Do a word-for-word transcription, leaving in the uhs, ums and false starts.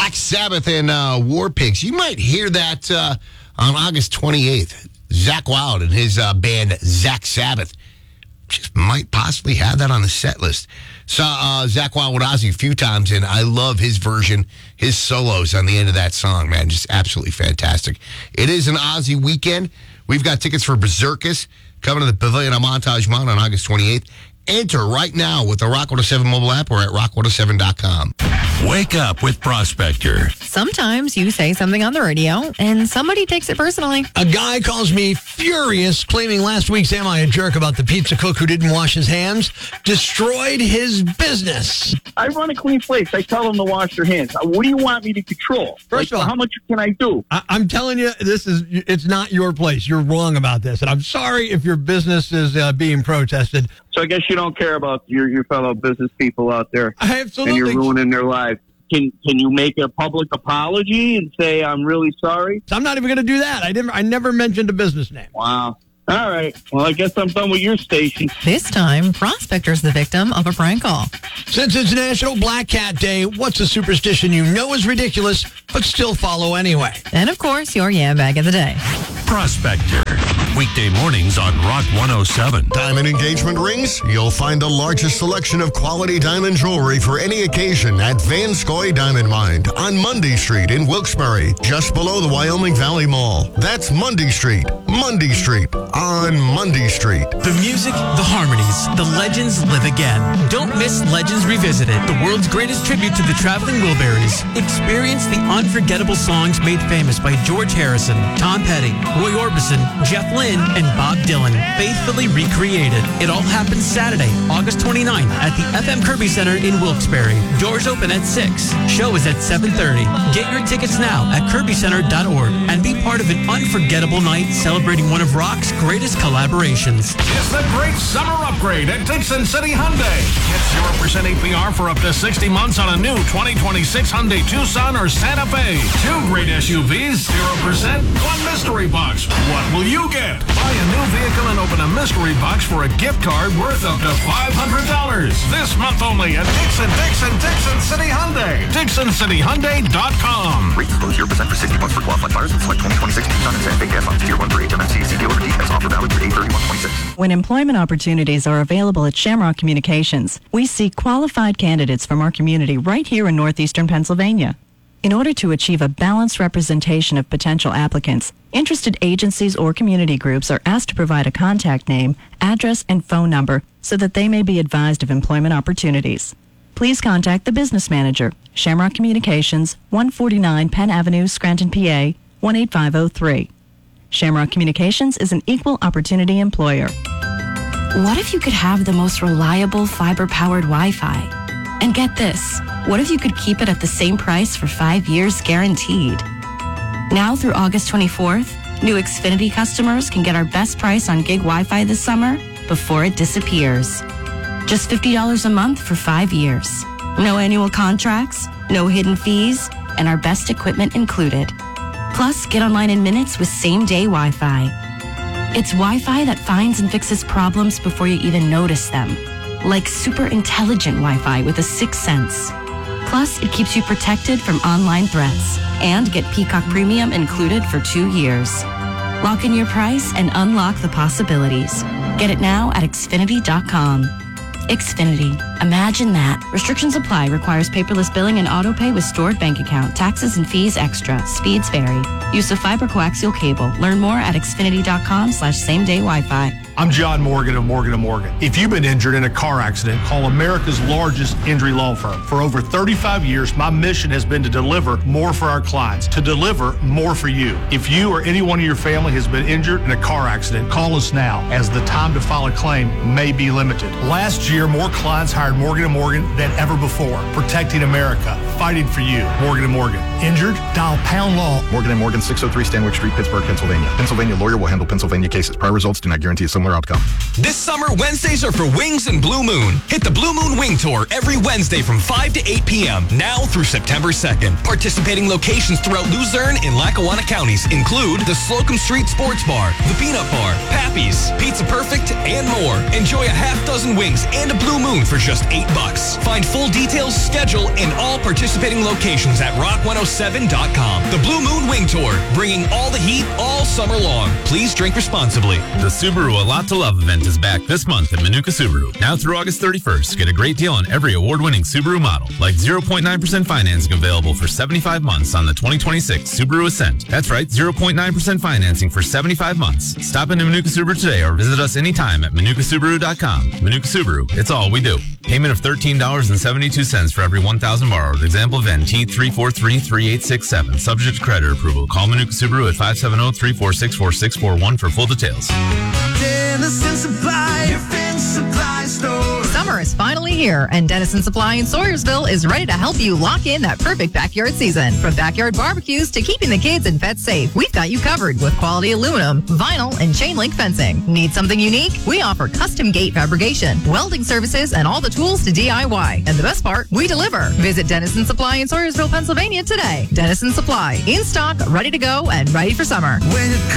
Black Sabbath and uh, War Pigs. You might hear that uh, on August twenty-eighth. Zakk Wylde and his uh, band Zakk Sabbath just might possibly have that on the set list. Saw uh, Zakk Wylde with Ozzy a few times, and I love his version, his solos on the end of that song, man. Just absolutely fantastic. It is an Ozzy weekend. We've got tickets for Berserkus coming to the Pavilion on Montage Mount on August twenty-eighth. Enter right now with the Rock one oh seven mobile app or at rock one oh seven dot com. Wake up with Prospector. Sometimes you say something on the radio and somebody takes it personally. A guy calls me furious, claiming last week's Am I a Jerk about the pizza cook who didn't wash his hands destroyed his business. I run a clean place. I tell them to wash their hands. What do you want me to control? First like, of all, how much can I do? I- I'm telling you, this is it's not your place. You're wrong about this. And I'm sorry if your business is uh, being protested. So I guess you don't care about your, your fellow business people out there. I absolutely. And you're ruining their lives. Can can you make a public apology and say, I'm really sorry? I'm not even going to do that. I didn't. I never mentioned a business name. Wow. All right. Well, I guess I'm done with your station. This time, Prospector's the victim of a prank call. Since it's National Black Cat Day, what's a superstition you know is ridiculous, but still follow anyway? And, of course, your yeah bag of the day. Prospector. Weekday mornings on Rock one oh seven. Diamond engagement rings? You'll find the largest selection of quality diamond jewelry for any occasion at Vanscoy Diamond Mine on Mundy Street in Wilkes-Barre, just below the Wyoming Valley Mall. That's Mundy Street. Mundy Street on Mundy Street. The music, the harmonies, the legends live again. Don't miss Legends Revisited, the world's greatest tribute to the Traveling Wilburys. Experience the unforgettable songs made famous by George Harrison, Tom Petty, Roy Orbison, Jeff Lynne, and Bob Dylan, faithfully recreated. It all happens Saturday, August twenty-ninth at the F M Kirby Center in Wilkes-Barre. Doors open at six. Show is at seven thirty. Get your tickets now at kirby center dot org and be part of an unforgettable night celebrating one of rock's greatest collaborations. It's the great summer upgrade at Dixon City Hyundai. Get zero percent A P R for up to sixty months on a new twenty twenty-six Hyundai Tucson or Santa Fe. Two great S U Vs, zero percent, one mystery box. What will you get? Buy a new vehicle and open a mystery box for a gift card worth up to five hundred dollars. This month only at Dixon, Dixon, Dixon City Hyundai. Dixon City Hyundai dot com. Rates below zero percent for sixty months for qualified buyers with select twenty twenty-six Tucson and Santa Fe gas months. Tier one for H M M C. See dealer for details. Offer valid through eight thirty-one twenty-six. When employment opportunities are available at Shamrock Communications, we seek qualified candidates from our community right here in northeastern Pennsylvania. In order to achieve a balanced representation of potential applicants, interested agencies or community groups are asked to provide a contact name, address, and phone number so that they may be advised of employment opportunities. Please contact the business manager, Shamrock Communications, one forty-nine Penn Avenue, Scranton, P A, one eight five oh three. Shamrock Communications is an equal opportunity employer. What if you could have the most reliable fiber-powered Wi-Fi? And get this, what if you could keep it at the same price for five years guaranteed? Now through August twenty-fourth, new Xfinity customers can get our best price on gig Wi-Fi this summer before it disappears. Just fifty dollars a month for five years. No annual contracts, no hidden fees, and our best equipment included. Plus, get online in minutes with same-day Wi-Fi. It's Wi-Fi that finds and fixes problems before you even notice them. Like super intelligent Wi-Fi with a sixth sense. Plus, it keeps you protected from online threats. And get Peacock Premium included for two years. Lock in your price and unlock the possibilities. Get it now at Xfinity dot com. Xfinity. Imagine that. Restrictions apply. Requires paperless billing and auto pay with stored bank account. Taxes and fees extra. Speeds vary. Use of fiber coaxial cable. Learn more at Xfinity dot com slash same day Wi-Fi. I'm John Morgan of Morgan and Morgan. If you've been injured in a car accident, call America's largest injury law firm. For over thirty-five years, my mission has been to deliver more for our clients, to deliver more for you. If you or anyone in your family has been injured in a car accident, call us now, as the time to file a claim may be limited. Last year, more clients hired Morgan and Morgan than ever before, protecting America, fighting for you. Morgan and Morgan. Injured? Dial pound law. Morgan and Morgan, six oh three Stanwick Street, Pittsburgh, Pennsylvania. Pennsylvania lawyer will handle Pennsylvania cases. Prior results do not guarantee a similar outcome. This summer, Wednesdays are for Wings and Blue Moon. Hit the Blue Moon Wing Tour every Wednesday from five to eight p.m. now through September second. Participating locations throughout Luzerne and Lackawanna counties include the Slocum Street Sports Bar, the Peanut Bar, Pappy's, Pizza Perfect, and more. Enjoy a half dozen wings and a Blue Moon for just just eight bucks. Find full details, schedule, and all participating locations at rock one oh seven dot com. The Blue Moon Wing Tour, bringing all the heat all summer long. Please drink responsibly. The Subaru A Lot to Love event is back this month at Manuka Subaru. Now through August thirty-first, get a great deal on every award-winning Subaru model, like zero point nine percent financing available for seventy-five months on the twenty twenty-six Subaru Ascent. That's right, zero point nine percent financing for seventy-five months. Stop into Manuka Subaru today or visit us anytime at manuka subaru dot com. Manuka Subaru, it's all we do. Payment of thirteen dollars and seventy-two cents for every one thousand borrowed. Example V I N T three four three, three eight six seven. Subject to credit approval. Call Manuka Subaru at five seven zero, three four six, four six four one for full details. Dennison Supply, your fence supply store. Summer is finally here, and Dennison Supply in Sayersville is ready to help you lock in that perfect backyard season. From backyard barbecues to keeping the kids and pets safe, we've got you covered with quality aluminum, vinyl, and chain link fencing. Need something unique? We offer custom gate fabrication, welding services, and all the tools to D I Y. And the best part, we deliver. Visit Dennison Supply in Sayersville, Pennsylvania today. Dennison Supply, in stock, ready to go, and ready for summer. When it